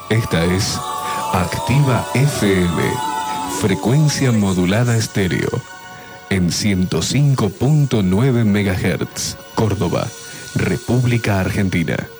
Esta es Activa FM, frecuencia modulada estéreo, en 105.9 MHz, Córdoba, República Argentina.